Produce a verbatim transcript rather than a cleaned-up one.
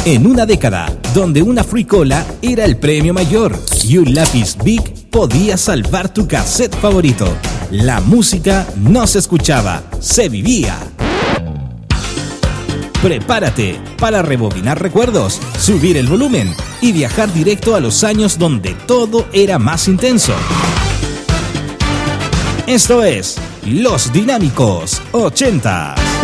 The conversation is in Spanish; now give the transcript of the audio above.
En una década donde una Free Cola era el premio mayor y un lápiz Bic podía salvar tu cassette favorito, la música no se escuchaba, se vivía. Prepárate para rebobinar recuerdos, subir el volumen y viajar directo a los años donde todo era más intenso. Esto es Los Dinámicos ochenta.